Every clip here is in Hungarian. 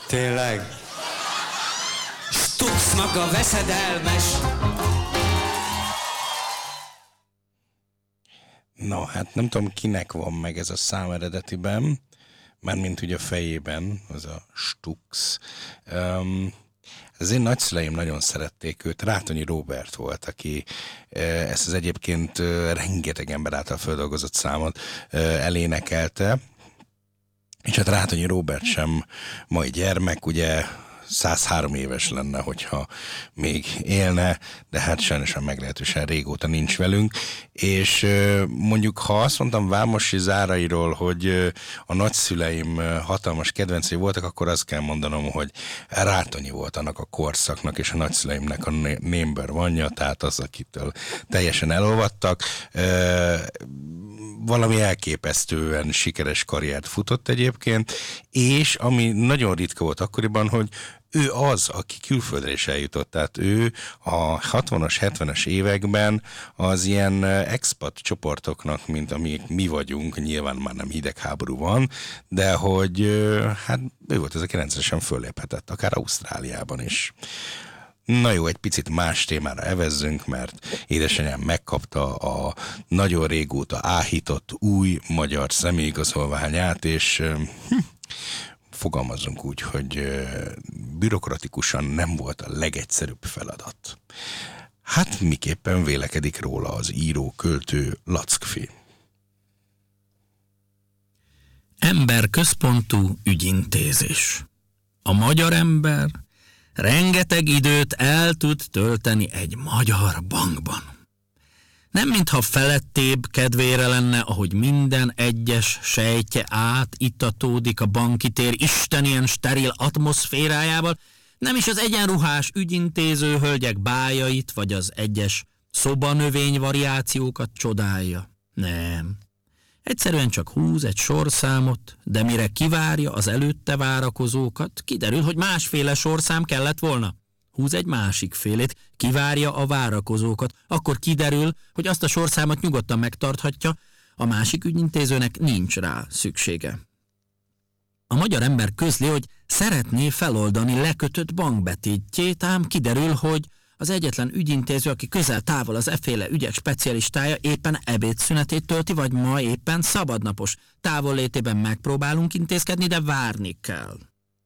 Tényleg? Stuxnak a veszedelmes... No, hát nem tudom, kinek van meg ez a szám eredetiben, mármint ugye a fejében, az a Stux. Az én nagyszüleim nagyon szerették őt, Rátonyi Róbert volt, aki ezt az egyébként rengeteg ember által feldolgozott számot elénekelte, és hát Rátonyi Róbert sem mai gyermek, ugye 103 éves lenne, hogyha még élne, de hát sajnosan meglehetősen régóta nincs velünk, és mondjuk, ha azt mondtam Vámosi Zárairól, hogy a nagyszüleim hatalmas kedvencei voltak, akkor azt kell mondanom, hogy Rátonyi volt annak a korszaknak, és a nagyszüleimnek a number one-ja, tehát az, akitől teljesen elolvadtak. Valami elképesztően sikeres karriert futott egyébként, és ami nagyon ritka volt akkoriban, hogy ő az, aki külföldre is eljutott, tehát ő a 60-as, 70-es években az ilyen expat csoportoknak, mint amik mi vagyunk, nyilván már nem hidegháború van, de hogy hát ő volt ez, aki rendszeresen fölléphetett, akár Ausztráliában is. Na jó, egy picit más témára evezzünk, mert édesanyám megkapta a nagyon régóta áhított új magyar személyigazolványát, és fogalmazunk úgy, hogy bürokratikusan nem volt a legegyszerűbb feladat. Hát miképpen vélekedik róla az író-költő Lackfi? Emberközpontú ügyintézés. A magyar ember rengeteg időt el tud tölteni egy magyar bankban. Nem mintha felettébb kedvére lenne, ahogy minden egyes sejtje átitatódik a banki tér istenien steril atmoszférájával, nem is az egyenruhás ügyintéző hölgyek bájait, vagy az egyes szobanövény variációkat csodálja. Nem. Egyszerűen csak húz egy sorszámot, de mire kivárja az előtte várakozókat, kiderül, hogy másféle sorszám kellett volna. Húz egy másik félét, kivárja a várakozókat, akkor kiderül, hogy azt a sorszámot nyugodtan megtarthatja, a másik ügyintézőnek nincs rá szüksége. A magyar ember közli, hogy szeretné feloldani lekötött bankbetétjét, ám kiderül, hogy az egyetlen ügyintéző, aki közel-távol az efféle ügyek specialistája, éppen ebédszünetét tölti, vagy ma éppen szabadnapos. Távollétében megpróbálunk intézkedni, de várni kell.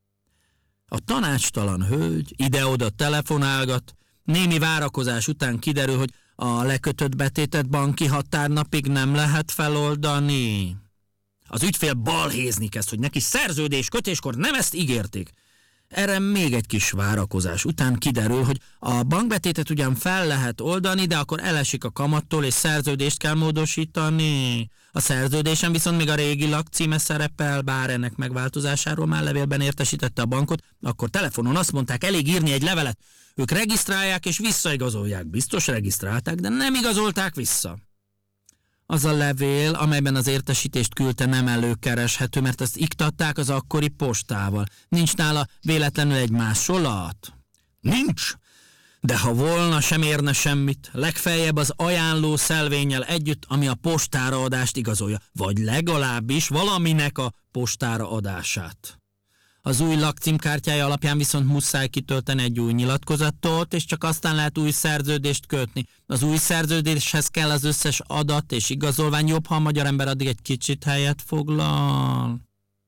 A tanácstalan hölgy ide-oda telefonálgat, némi várakozás után kiderül, hogy a lekötött betétet banki határnapig nem lehet feloldani. Az ügyfél balhézni kezd, hogy neki szerződés kötéskor nem ezt ígérték. Erre még egy kis várakozás után kiderül, hogy a bankbetétet ugyan fel lehet oldani, de akkor elesik a kamattól, és szerződést kell módosítani. A szerződésen viszont még a régi lakcíme szerepel, bár ennek megváltozásáról már levélben értesítette a bankot, akkor telefonon azt mondták, elég írni egy levelet. Ők regisztrálják és visszaigazolják. Biztos regisztrálták, de nem igazolták vissza. Az a levél, amelyben az értesítést küldte, nem előkereshető, mert azt iktatták az akkori postával. Nincs nála véletlenül egy másolat? Nincs. De ha volna, sem érne semmit. Legfeljebb az ajánló szelvénnyel együtt, ami a postára adást igazolja. Vagy legalábbis valaminek a postára adását. Az új lakcímkártyája alapján viszont muszáj kitölteni egy új nyilatkozatot, és csak aztán lehet új szerződést kötni. Az új szerződéshez kell az összes adat és igazolvány, jobb, ha a magyar ember addig egy kicsit helyet foglal.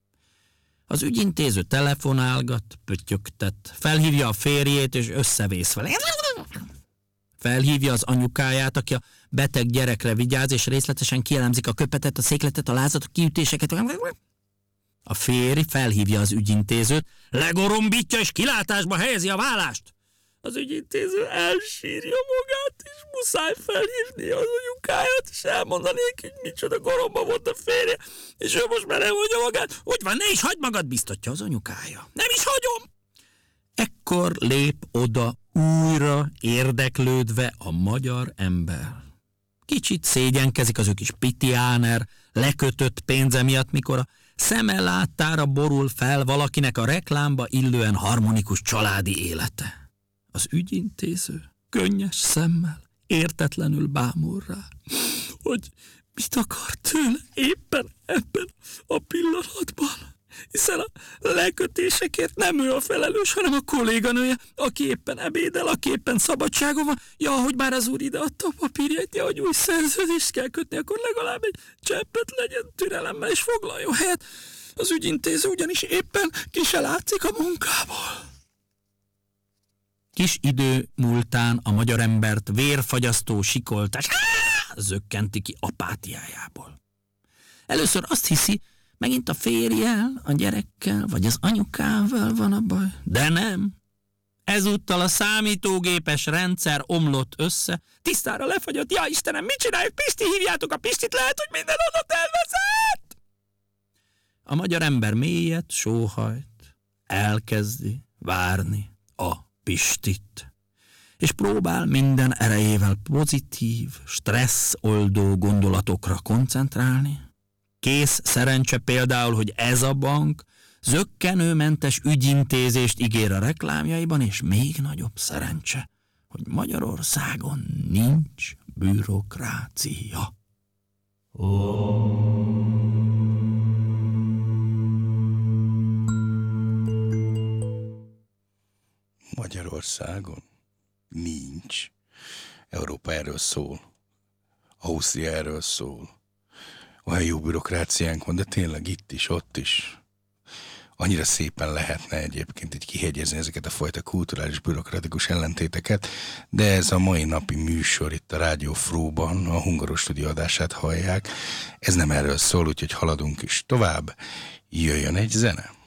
Az ügyintéző telefonálgat, pöttyögtet, felhívja a férjét, és összevész vele. Felhívja az anyukáját, aki a beteg gyerekre vigyáz, és részletesen kielemzik a köpetet, a székletet, a lázat, a kiütéseket. A férj felhívja az ügyintézőt, legorombítja és kilátásba helyezi a vállást. Az ügyintéző elsírja magát, és muszáj felhívni az anyukáját, és elmondani neki, hogy micsoda goromba volt a férje, és ő most már elmondja magát. Úgy van, ne is hagyd magad, biztatja az anyukája. Nem is hagyom! Ekkor lép oda újra érdeklődve a magyar ember. Kicsit szégyenkezik az ő kis pitiáner, lekötött pénze miatt, mikor a szeme láttára borul fel valakinek a reklámba illően harmonikus családi élete. Az ügyintéző könnyes szemmel, értetlenül bámul rá, hogy mit akar tőle éppen ebben a pillanatban. hiszen a lekötésekért nem ő a felelős, hanem a kolléganője, aki éppen ebédel, aki éppen szabadságon van. Ja, hogy már az úr ideadta a papírjait, ja, hogy új szerződést kell kötni, akkor legalább egy cseppet legyen türelemmel és foglaljon helyet. Az ügyintéző ugyanis éppen ki se látszik a munkából. Kis idő múltán a magyar embert vérfagyasztó sikoltás zökkenti ki apátiájából. Először azt hiszi, megint a férjel, a gyerekkel, vagy az anyukával van a baj. De nem. Ezúttal a számítógépes rendszer omlott össze, tisztára lefagyott. Ja Istenem, mit csináljuk? Pisti, hívjátok a Pistit, lehet, hogy minden adat elveszett! A magyar ember mélyet sóhajt, elkezdi várni a Pistit, és próbál minden erejével pozitív, stresszoldó gondolatokra koncentrálni. Kész szerencse például, hogy ez a bank zökkenőmentes ügyintézést ígér a reklámjaiban, és még nagyobb szerencse, hogy Magyarországon nincs bürokrácia. Magyarországon nincs. Európa erről szól. Ausztria erről szól. Olyan jó bürokráciánk van, de tényleg itt is, ott is. Annyira szépen lehetne egyébként így kihegyezni ezeket a fajta kulturális, bürokratikus ellentéteket, de ez a mai napi műsor itt a Rádió Fróban, a Hungarostudio adását hallják. Ez nem erről szól, úgyhogy haladunk is tovább. Jöjjön egy zene.